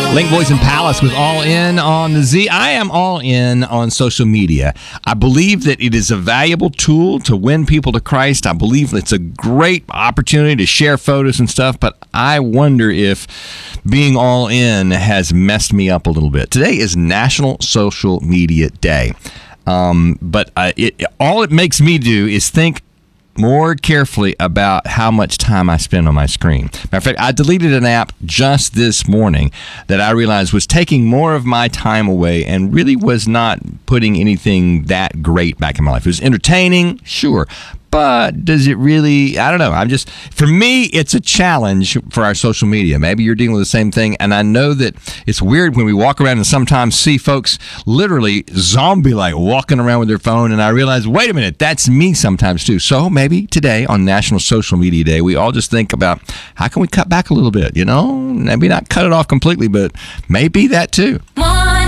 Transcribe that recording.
Link Boys and Palace with All In on the Z. I am all in on social media. I believe that it is a valuable tool to win people to Christ. I believe it's a great opportunity to share photos and stuff, but I wonder if being all in has messed me up a little bit. Today is National Social Media Day, but all it makes me do is think more carefully about how much time I spend on my screen. Matter of fact, I deleted an app just this morning that I realized was taking more of my time away and really was not putting anything that great back in my life. It was entertaining, sure, but does it really? I don't know. For me, it's a challenge for our social media. Maybe you're dealing with the same thing. And I know that it's weird when we walk around and sometimes see folks literally zombie-like walking around with their phone. And I realize, wait a minute, that's me sometimes too. So maybe today on National Social Media Day, we all just think about how can we cut back a little bit, Maybe not cut it off completely, but maybe that too.